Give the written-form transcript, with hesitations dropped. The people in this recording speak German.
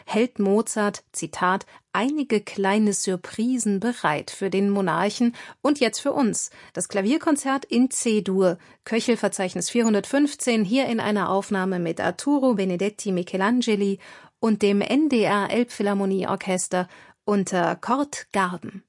hält Mozart, Zitat, einige kleine Surprisen bereit für den Monarchen und jetzt für uns. Das Klavierkonzert in C-Dur, Köchelverzeichnis 415, hier in einer Aufnahme mit Arturo Benedetti Michelangeli und dem NDR Elbphilharmonieorchester unter Kurt Garben.